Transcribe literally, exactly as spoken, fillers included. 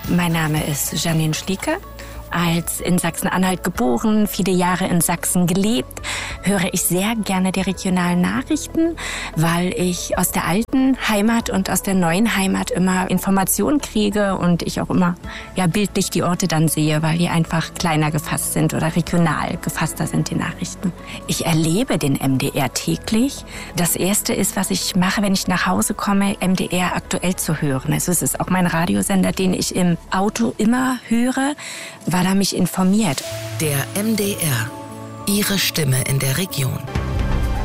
Mein Name ist Janine Schlieke. Als in Sachsen-Anhalt geboren, viele Jahre in Sachsen gelebt, höre ich sehr gerne die regionalen Nachrichten, weil ich aus der alten Heimat und aus der neuen Heimat immer Informationen kriege und ich auch immer ja, bildlich die Orte dann sehe, weil die einfach kleiner gefasst sind oder regional gefasster sind, die Nachrichten. Ich erlebe den M D R täglich. Das Erste ist, was ich mache, wenn ich nach Hause komme, M D R aktuell zu hören. Also es ist auch mein Radiosender, den ich im Auto immer höre, weil er mich informiert. Der M D R. Ihre Stimme in der Region.